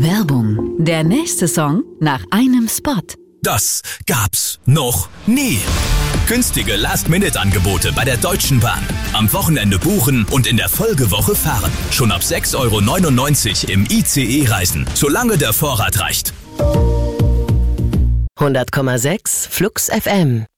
Werbung. Der nächste Song nach einem Spot. Das gab's noch nie. Günstige Last-Minute-Angebote bei der Deutschen Bahn. Am Wochenende buchen und in der Folgewoche fahren. Schon ab 6,99 € im ICE reisen, solange der Vorrat reicht. 100,6 Flux FM